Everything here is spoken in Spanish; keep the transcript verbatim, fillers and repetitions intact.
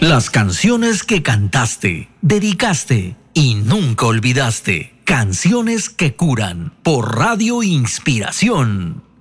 Las canciones que cantaste, dedicaste y nunca olvidaste. Canciones que curan por Radio Inspiración.